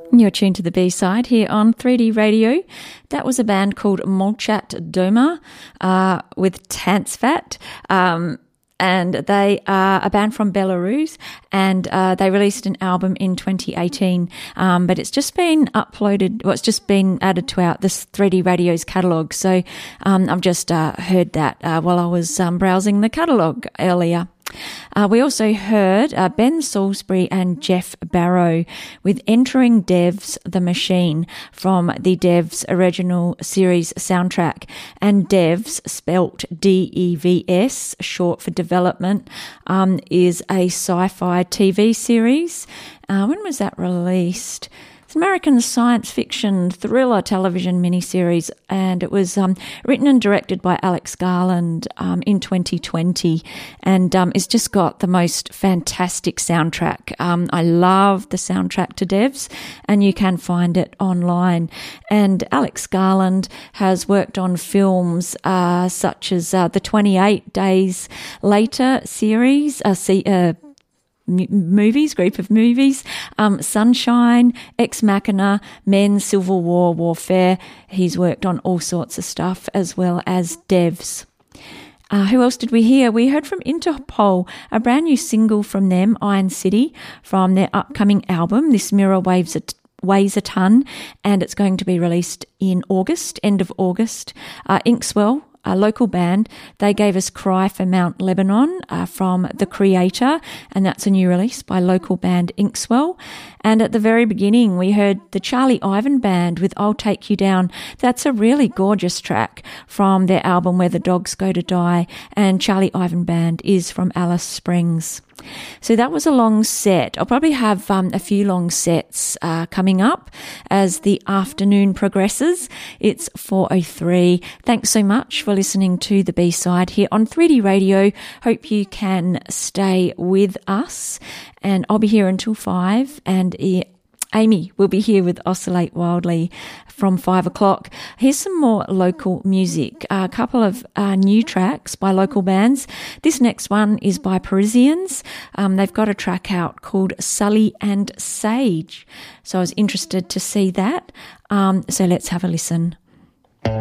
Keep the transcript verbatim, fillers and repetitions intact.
You're tuned to the B-side here on three D Radio. That was a band called Molchat Doma uh, with Tansvat. Um, and they are a band from Belarus, and uh, they released an album in twenty eighteen, um, but it's just been uploaded, well, it's just been added to our this three D Radio's catalogue. So um, I've just uh, heard that uh, while I was um, browsing the catalogue earlier. Uh, we also heard uh, Ben Salisbury and Jeff Barrow with Entering Devs the Machine from the Devs original series soundtrack. And Devs, spelt D E V S, short for development, um, is a sci-fi T V series. Uh, when was that released? It's an American science fiction thriller television miniseries, and it was um, written and directed by Alex Garland um, in twenty twenty, and um, it's just got the most fantastic soundtrack. Um, I love the soundtrack to Devs, and you can find it online. And Alex Garland has worked on films uh, such as uh, the twenty-eight Days Later series, uh, see, uh, movies, group of movies, um, Sunshine, Ex Machina, Men, Civil War, Warfare. He's worked on all sorts of stuff as well as Devs. Uh, who else did we hear? We heard from Interpol, a brand new single from them, Iron City, from their upcoming album, This Mirror Waves a T- Weighs a Ton, and it's going to be released in August, end of August. Uh, Inkswell, a local band, they gave us Cry for Mount Lebanon uh, from The Creator, and that's a new release by local band Inkswell. And at the very beginning, we heard the Charlie Ivan Band with I'll Take You Down. That's a really gorgeous track from their album Where the Dogs Go to Die, and Charlie Ivan Band is from Alice Springs. So that was a long set. I'll probably have um, a few long sets uh, coming up as the afternoon progresses. It's four oh three. Thanks so much for listening to the B-side here on three D Radio. Hope you can stay with us, and I'll be here until five, and uh, Amy will be here with Oscillate Wildly from five o'clock. Here's some more local music, a couple of uh, new tracks by local bands. This next one is by Parisians. Um, they've got a track out called Sully and Sage. So I was interested to see that. Um, so let's have a listen.